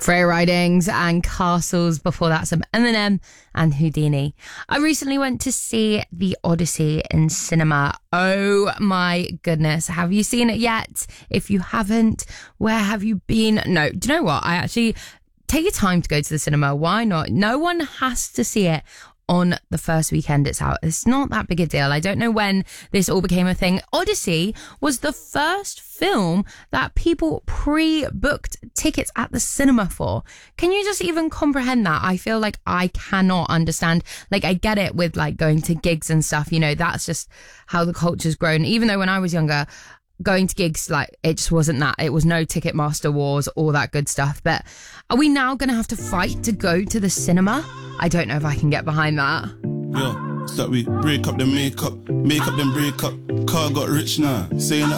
Freya Ridings and Castles. Before that, some Eminem and Houdini. I recently went to see The Odyssey in cinema. Oh my goodness. Have you seen it yet? If you haven't, where have you been? No, do you know what? I actually take your time to go to the cinema. Why not? No one has to see it on the first weekend it's out. It's not that big a deal. I don't know when this all became a thing. Odyssey was the first film that people pre-booked tickets at the cinema for. Can you just even comprehend that? I feel like I cannot understand. Like, I get it with like going to gigs and stuff, you know, that's just how the culture's grown. Even though when I was younger, going to gigs, like, it just wasn't that. It was no Ticketmaster wars, all that good stuff. But are we now going to have to fight to go to the cinema? I don't know if I can get behind that. Yo, it's that we break up the makeup, make up then break up. Car got rich now, saying